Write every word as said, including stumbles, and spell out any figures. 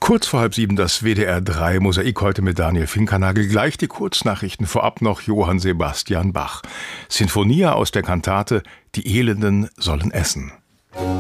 Kurz vor halb sieben das W D R drei Mosaik heute mit Daniel Finkernagel. Gleich die Kurznachrichten, vorab noch Johann Sebastian Bach. Sinfonia aus der Kantate Die Elenden sollen essen.